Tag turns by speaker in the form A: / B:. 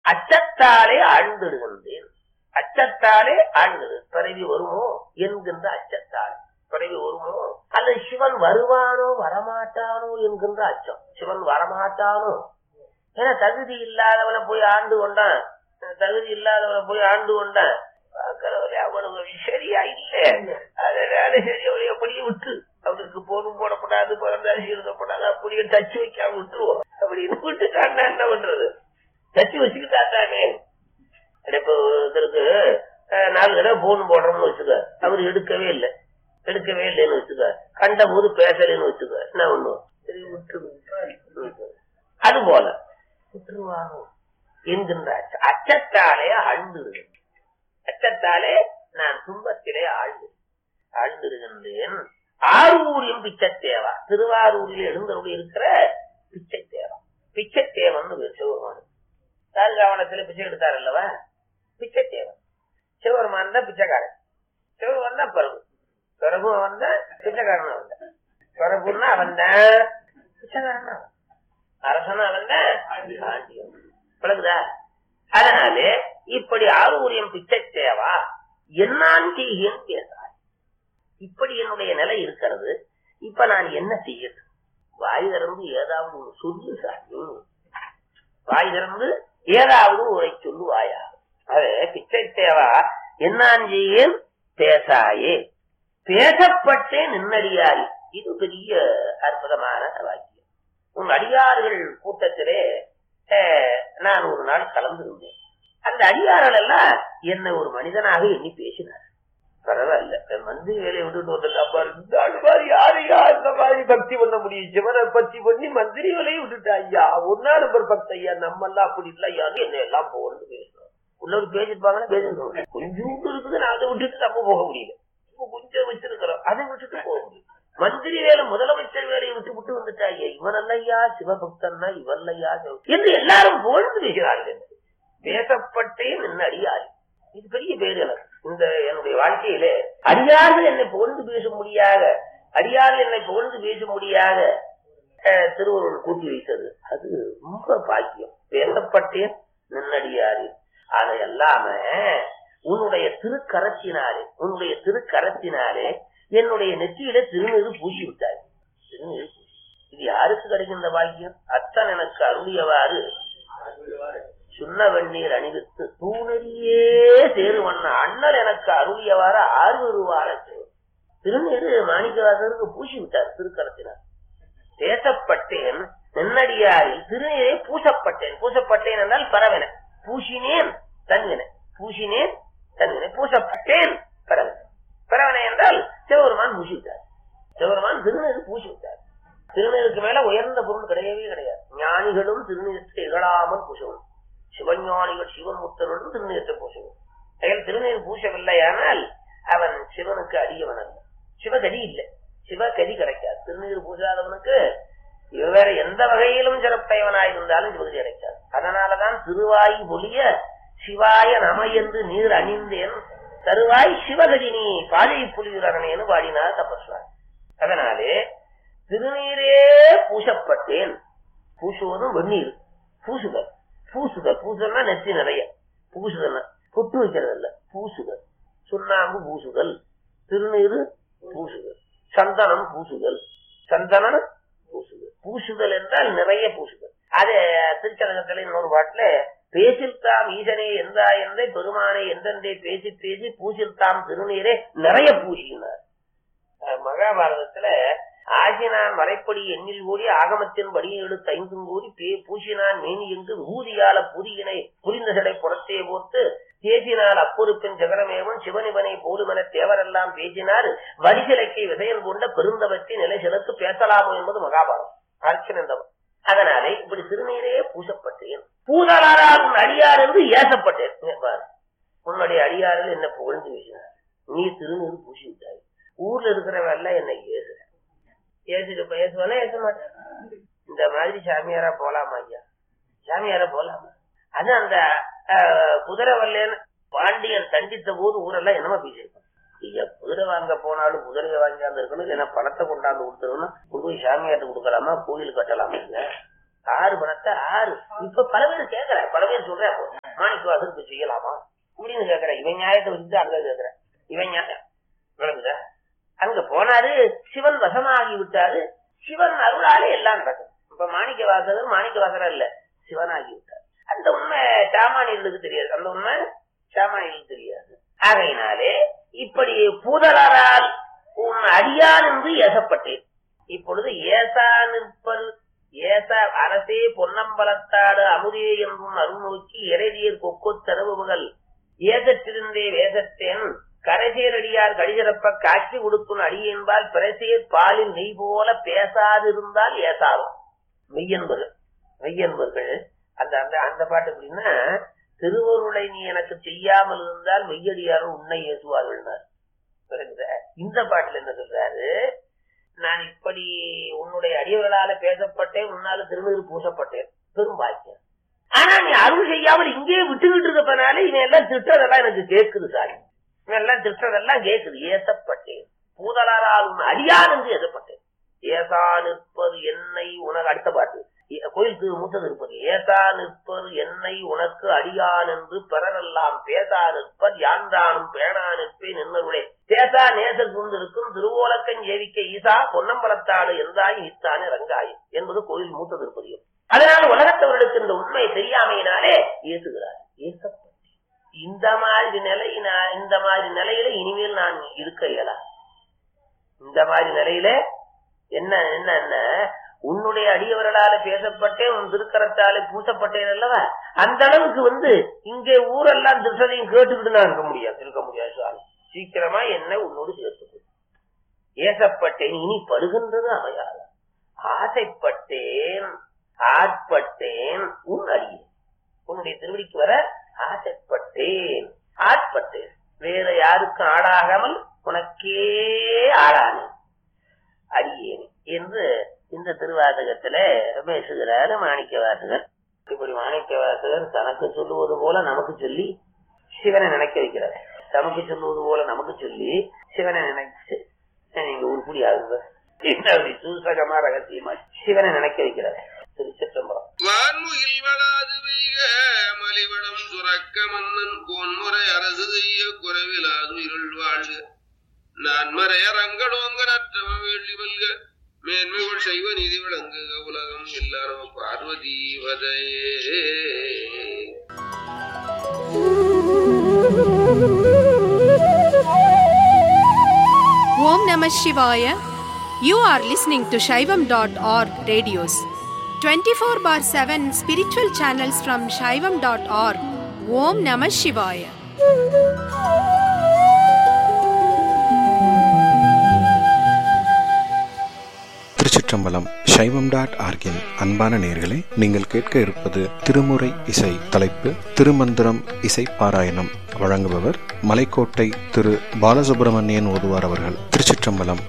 A: அச்சத்தாலே ஆழ்ந்திடுகின்றேன். அச்சத்தாலே ஆழ்ந்தது பிறவி வருமோ என்கின்ற அச்சத்தால் பிறவி வருமோ, அல்லது சிவன் வருவானோ வரமாட்டானோ என்கின்ற அச்சம். சிவன் வரமாட்டானோ, ஏன்னா தகுதி இல்லாதவனை போய் ஆண்டு கொண்டான், தகுதி இல்லாதவனை போய் ஆண்டு கொண்டான், அவனுக்கு சரியா இல்லை, அதனால சரி அவனை அப்படியே விட்டு, அவனுக்கு போனும் போடப்படாது, பிறந்தாசி எழுதப்படாது, அப்படியே தச்சு வைக்காம விட்டுருவோம் அப்படின்னு விட்டுட்டான்னா என்ன பண்றது? தச்சு வச்சுக்கிட்டாத்தானே. இப்ப ஒருத்தருக்கு 4 தடவை போன் போடுறோம்னு வச்சுக்க, அவர் எடுக்கவே இல்லைன்னு வச்சுக்க, கண்ட போது பேசலன்னு வச்சுக்க, என்ன பண்ணுவோம்? சரி விட்டு. அது போல விட்டுருவானோ என்கின்ற அச்சத்தாலே ஆழ்ந்துருது. அச்சத்தாலே நான் துன்பத்திலே ஆழ்ந்திருக்கின்றேன். ஆரூரியம் பிச்சத்தேவா, திருவாரூரில் எழுந்தருடைய இருக்கிற பிச்சைத்தேவா, பிச்சைத்தேவன் சிவபெருமான் தாழ்காவனத்துல பிச்சை எடுத்தார் அல்லவா, பிச்சைத்தேவன். சிவபெருமான் தான் பிச்சைக்காரன், சிவபெருமான் தான் பிறகு அவன் தான் பிச்சைக்காரன், அவன் தான் பிறகுன்னா அவன் தான் பிச்சைக்காரன், அரசனா அவன் தான் பழகுதா. அதனாலே இப்படி ஆரூரியம் பிச்சைத்தேவா என்னான் செய்யேன் பேசாய், இப்படி என்னுடைய நிலை இருக்கிறது, இப்ப நான் என்ன செய்யறது? வாய் திறந்து ஏதாவது ஒரு சொல்லு சாமி, வாய் திறந்து ஏதாவது ஒரு சொல்லுவாயா? அதே பிச்சைத்தேவா என்னான் செய்யேன் பேசாயே, பேசப்பட்டேன் நின்னடியாரி. இது பெரிய அற்புதமான வாக்கியம். உன் அடியார்கள் கூட்டத்திலே நான் ஒரு நாள் கலந்திருந்தேன். அந்த அடியார்கள் எல்லாம் என்னை ஒரு மனிதனாக எண்ணி பேசினார். பரவாயில்ல, மந்திரி வேலையை விட்டுட்டு வந்திருக்கா, யாரையா இந்த மாதிரி பக்தி பண்ண முடியும்? சிவனை பக்தி பண்ணி மந்திரி வேலையை விட்டுட்டா ஐயா, 1 நம்பர் பக்தி ஐயா, நம்ம எல்லாம் அப்படி இல்ல ஐயா, என்ன எல்லாம் போகணும்னு பேசணும். உள்ளவரு பேசிருப்பாங்கன்னா பேசணும், கொஞ்சம் இருக்குது, நான் அதை விட்டுட்டு நம்ம போக முடியல, இப்ப கொஞ்சம் வச்சிருக்கிறோம், அதை விட்டுட்டு போக முடியும். மந்திரி வேலை முதலமைச்சர் வேலையை விட்டு வந்துட்டா ஐயா, இவன் அல்லையா சிவபக்தன்னா, இவன் இல்லையா என்று எல்லாரும் புகழ்ந்து பேசுகிறார்கள். பேசப்பட்டேன் என்ன அடியாரி, இது பெரிய பேரு எனக்கு. இந்த என்னுடைய வாழ்க்கையிலே அடியார்கள் என்னை புகழ்ந்து பேச முடியாத, அடியார்கள் என்னை புகழ்ந்து பேச முடியாத திருவருள் கூட்டி வைத்தது, அது ரொம்ப பாக்கியம். பேசப்பட்டேன் நின்னடியாரி. அதை எல்லாம உன்னுடைய திருக்கரத்தினாலே என்னுடைய நெற்றியில திருநீறு பூசி விட்டார். திருநீறு பூசி, இது யாருக்கு கிடைக்கின்ற பாக்கியம்? அத்தன் எனக்கு அருளியவாறு சுண்ண வெந்நீர் அணிவித்து தூணெறியே சேருவண்ண அண்ணல் எனக்கு அருளியவாறு 6 ரூபாய் திருநீரு மாணிக்கவாசருக்கு பூசி விட்டார் திருக்கரத்தினார். பேசப்பட்டேன் நென்னடியாரில் திருநீரை பூசப்பட்டேன். பூசப்பட்டேன் என்றால் பரவன, பூசினேன் தன்வினை, பூசினேன் தன்வினை, பூசப்பட்டேன் பரவன. பரவனை என்றால் சிவபெருமான் பூசி விட்டார். சிவபெருமான் திருநீர் பூசி விட்டார். திருநீருக்கு மேல உயர்ந்த பொருள் கிடையவே கிடையாது. ஞானிகளும் திருநீரத்தை இகழாமல் பூசவும், சிவஞானிகள் சிவமுத்தருடன் திருநீரத்தை பூசவும். திருநீர் பூசவில்லையானால் அவன் சிவனுக்கு அடியவன் அல்ல, சிவகதி இல்லை, சிவகதி கிடைக்காது. திருநீர் பூசாதவனுக்கு வேற எந்த வகையிலும் சிறப்பைவனாயிருந்தாலும் சிவகதி கிடைக்காது. அதனாலதான் திருவாய் பொலிய சிவாய நம என்று நீர் அணிந்தேன், தருவாய் சிவகதி நீ பாதை புலியுரனேன்னு பாடினார் தபஸ்வாமி. அதனாலே திருநீரே பூசப்பட்டேன். பூசுவதும் வெந்நீர், பூசுதல், பூசுதல்னா நெற்றி நிறைய, பூசுதல் பொட்டு வைக்கிறது இல்ல, பூசுதல். சுண்ணாம்பு பூசுதல், திருநீரு பூசுதல், சந்தனம் பூசுதல், சந்தனம் பூசுதல். பூசுதல் என்றால் நிறைய பூசுதல். அது திருச்சலகத்துல இன்னொரு பாட்டுல பேசில்தாம் ஈசனே எந்தா என்றே பெருமானை எந்தென்றே பேசி பேசி பூசில்தாம் திருநீரே நிறைய பூசினார். மகாபாரதத்துல ஆகினான் வரைப்படி எண்ணில் கூடி ஆகமத்தின் படியை எடுத்து 5 கூடி பூசினான் மேனி என்று ஊதியால புரியினை புரிந்த சடை புறத்தே போட்டு பேசினால் அப்பொறுப்பின் ஜெகரமேவன் சிவனிவனை போலுமென தேவரெல்லாம் பேசினார் வரிசிலைக்கை விசையன் கொண்ட பெருந்தவத்தை நிலை செலுத்து பேசலாமோ என்பது மகாபாரதம் அர்ச்சனந்தவன். அதனாலே இப்படி திருநீரே பூசப்பட்டேன். பூதலாரால் உன் அடியார் என்று ஏசப்பட்டேன். உன்னுடைய அடியாரில் என்ன புகழ்ந்து பேசினார், நீ திருநீர் பூசி விட்டாய். ஊர்ல இருக்கிறவெல்லாம் என்னை ஏசிட்டு பேசுவானே ஏச மாட்டேன். இந்த மாதிரி சாமியாரா போலாமா ஐயா, சாமியாரா போலாமா? அது அந்த குதிரை வரலன்னு பாண்டியன் தண்டித்த போது ஊரெல்லாம் என்னமா பேசியிருப்பான். ஐயா குதிரை வாங்க போனாலும் குதிரையை வாங்கியாந்து இருக்கணும், ஏன்னா பணத்தை கொண்டாந்து கொடுத்துருன்னா போய் சாமியார்ட்ட கொடுக்கலாமா, கோயில் கட்டலாமா? இல்ல 6 பணத்தை 6. இப்ப பல பேர் கேட்கற, பல பேர் சொல்ற மாணிக்கவாசருக்கு செய்யலாமா அப்படின்னு கேட்கற. இவன் நியாயத்தை வச்சுட்டு அங்க கேட்கற. இவன் நியாயம் விளங்குதா? அங்க போனாரு, சிவன் வசமாகி விட்டாரு. சிவன் அருளாலே எல்லாம் நடக்கும். இப்ப மாணிக்கவாசகர் இல்ல, சிவனாகி விட்டார். அந்த உண்மை சாமானியர்களுக்கு தெரியாது. அந்த உண்மை சாமானியர்களுக்கு தெரியாது. ஆகையினாலே இப்படி பூதலரால் உன் அடியான் என்று ஏசப்பட்டேன். இப்பொழுது ஏசா நிற்பல் ஏசா அரசே பொன்னம்பலத்தாடு அமுதே என்றும் அருள் நோக்கி இறைதியர் கொக்கு தரவுகள் ஏசற்றிருந்தே வேசத்தேன் கரைசேரடியார் கடிசிறப்ப காட்சி கொடுக்கும் அடி என்பால் பிரசேர் பாலில் நெய் போல பேசாதிருந்தால் ஏசாவும். மெய்யன்பர்கள் அந்த அந்த அந்த பாட்டு எப்படின்னா, திருவருளை நீ எனக்கு செய்யாமல் இருந்தால் மெய்யடியாரும் உன்னை ஏசுவார்கள். இந்த பாட்டுல என்ன சொல்றாரு, நான் இப்படி உன்னுடைய அடியவர்களால பேசப்பட்டேன், உன்னால திருநீறு பூசப்பட்டேன், பெரும் பாக்கியம். ஆனா நீ அருள் செய்யாமல் இங்கே விட்டுக்கிட்டு இருக்கப்பனால இவன் எல்லாம் திட்டதெல்லாம் எனக்கு கேட்குது. சாரி, இவன் எல்லாம் திட்டதெல்லாம் கேட்குது. ஏசப்பட்டேன் பூதலாரால் உன் அடியான் என்று ஏசப்பட்டேன். ஏசா நிற்பது என்னை உனக்கு, அடுத்த பாட்டு கோயிலுக்கு மூத்தது இருப்பது, ஏசா நிற்பது என்னை உனக்கு அடியான் என்று பிறரெல்லாம் பேசா நிற்பர் யான்தானும் பேணா நிற்பேன் என்னருடைய தேசா நேசல் புந்திருக்கும் திருவோலக்கன் ஏவிக்க ஈசா பொன்னம்பலத்தாடு என்றாய் ஈத்தானே ரங்காய் என்பது கோயில் மூத்தது இருப்பது. அதனால உலகத்தவர்களுக்கு இந்த உண்மை தெரியாமையினாலே ஏசுகிறார். ஏசப்பட்டேன். இந்த மாதிரி நிலையில இனிமேல் நான் இருக்க இயலா. இந்த மாதிரி நிலையில என்ன உன்னுடைய அடியவர்களால பேசப்பட்டேன், உன் திருக்கரத்தாலே பூசப்பட்டேன் அல்லவா, அந்த அளவுக்கு இங்கே ஊரெல்லாம் திருசதையும் கேட்டுக்கிட்டு நான் இருக்க முடியாது சுவாமி. சீக்கிரமா என்ன உன்னோடு சேர்த்து ஏசப்பட்டேன். இனி படுகின்றது அமையாது. ஆசைப்பட்டேன் ஆட்பட்டேன் உன் அடியே, உன்னுடைய திருவடிக்கு வர ஆசைப்பட்டேன் ஆட்பட்டேன். வேற யாருக்கும் ஆடாகாமல் உனக்கே ஆடானேன் அடியேன் என்று இந்த திருவாசகத்துல பேசுகிறாரு மாணிக்கவாசகர். இப்படி மாணிக்கவாசகர் தனக்கு சொல்லுவது போல நமக்கு சொல்லி சிவனை நினைக்க வைக்கிறார். தமக்கு சொல்லுவது போல நமக்கு சொல்லி சிவனை நினைச்சு நீங்க உருப்படி ஆகுங்க சூசகமா ரகசியமா சிவனை நினைக்க வைக்கிறார். திருச்சிற்றம்பலம்.
B: வான்முகில் வளாது வைக மலிவடம் சுரக்க மன்னன் கோன்முறை அரசு செய்ய குறைவிலாது இருள் வாழ்க நான்மறைய ரங்கடோங்க நற்றவ வேள்வி வல்க மேன்மைகள் செய்வ நீதி விளங்குக உலகம் எல்லாரும் Parvati வதையே.
C: Om Namah Shivaya. You are listening to Shaivam.org radios. 24/7 spiritual channels from Shaivam.org. Om Namah Shivaya.
D: திருச்சிற்றம்பலம். Shaivam.org-இன் அன்பான நேயர்களே, நீங்கள் கேட்க இருப்பது திருமுறை இசை. தலைப்பு திருமந்திரம் இசை பாராயணம். வழங்குபவர் மலைக்கோட்டை திரு பாலசுப்ரமணியன் ஓதுவார் அவர்கள். திருச்சிற்றம்பலம்.